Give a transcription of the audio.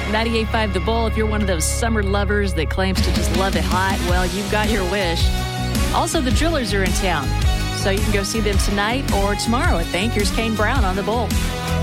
98.5 The Bull. If you're one of those summer lovers that claims to just love it hot, well, you've got your wish. Also, the Drillers are in town, so you can go see them tonight or tomorrow at Bankers Kane Brown on the Bull.